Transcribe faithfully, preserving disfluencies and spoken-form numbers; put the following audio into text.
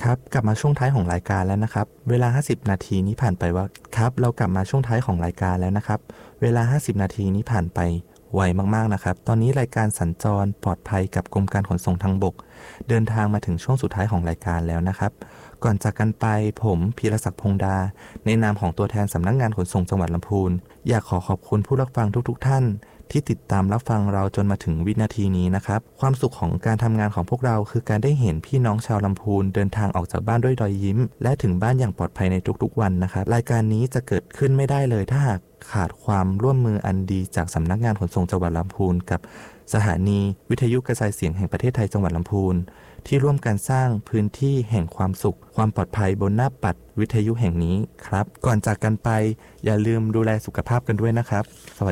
ครับกลับมาช่วงท้ายของรายการแล้วนะครับเวลาห้าสิบนาทีนี้ผ่านไปว่าครับเรากลับมาช่วงท้ายของรายการแล้วนะครับเวลาห้าสิบนาทีนี้ผ่านไปไวมากๆนะครับตอนนี้รายการสัญจรปลอดภัยกับกรมการขนส่งทางบกเดินทางมาถึงช่วงสุดท้ายของรายการแล้วนะครับก่อนจากกันไปผมพีรศักดิ์พงษ์ดาในนามของตัวแทนสำนักงานขนส่งจังหวัดลำพูนอยากขอขอบคุณผู้รับฟังทุกๆท่านที่ติดตามรับฟังเราจนมาถึงวินาทีนี้นะครับความสุขของการทำงานของพวกเราคือการได้เห็นพี่น้องชาวลำพูนเดินทางออกจากบ้านด้วยรอยยิ้มและถึงบ้านอย่างปลอดภัยในทุกๆวันนะครับรายการนี้จะเกิดขึ้นไม่ได้เลยถ้าหากขาดความร่วมมืออันดีจากสำนักงานขนส่งจังหวัดลำพูนกับสถานีวิทยุกระจายเสียงแห่งประเทศไทยจังหวัดลำพูนที่ร่วมกันสร้างพื้นที่แห่งความสุขความปลอดภัยบนหน้าปัดวิทยุแห่งนี้ครับก่อนจากกันไปอย่าลืมดูแลสุขภาพกันด้วยนะครับสวัสดี